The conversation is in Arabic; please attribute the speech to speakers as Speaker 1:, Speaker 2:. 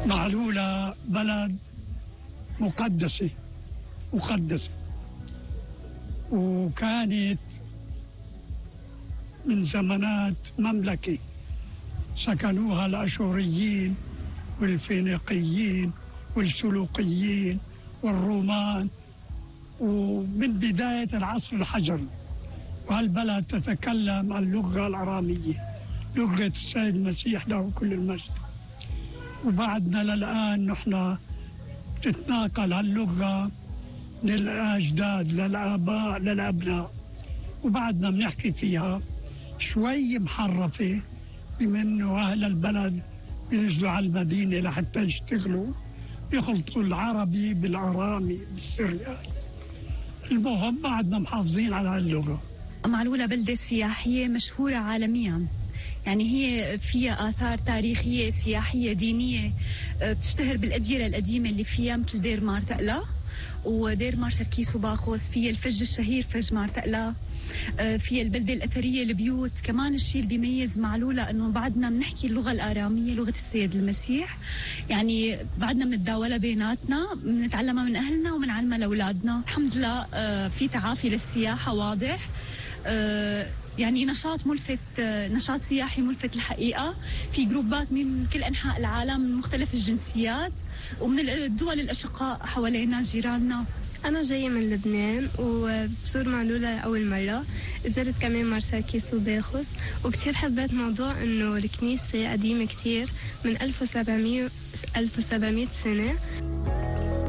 Speaker 1: معلولة بلد مقدسة، وكانت من زمانات مملكة سكنوها الأشوريين والفينيقيين والسلوقيين والرومان، ومن بداية العصر الحجري. وهالبلد تتكلم اللغة الأرامية، لغة السيد المسيح له كل المجد. وبعدنا للآن نحن تتناقل هاللغة من الأجداد للآباء للأبناء، وبعدنا بنحكي فيها شوي محرفة، بما إنه أهل البلد بينزلوا على المدينة لحتى يشتغلوا بيخلطوا العربي بالأرامي بالسرياني. المهم بعدنا محافظين على هاللغة.
Speaker 2: معلولة بلدة سياحية مشهورة عالميا، يعني هي فيها آثار تاريخية سياحية دينية بتشتهر بالأديرة القديمة اللي فيها، مثل دير مارتقلا ودير مار سركيس وباخوس، فيها الفج الشهير فج مارتقلا، فيها البلدة الأثرية البيوت. كمان الشيء اللي بيميز معلولة أنه بعدنا بنحكي اللغة الآرامية، لغة السيد المسيح، يعني بعدنا بنتداولها بيناتنا، بنتعلمها من أهلنا وبنعلمها لأولادنا. الحمد لله في تعافي للسياحة واضح، يعني نشاط ملفت، نشاط سياحي ملفت الحقيقة. في جروبات من كل أنحاء العالم من مختلف الجنسيات ومن الدول الأشقاء حوالينا جيراننا.
Speaker 3: أنا جاية من لبنان وبزور معلولة لأول مرة، زرت كمان مار سركيس وباخوس، وكتير حبيت موضوع إنه الكنيسة قديمة كتير من 1700 سنة.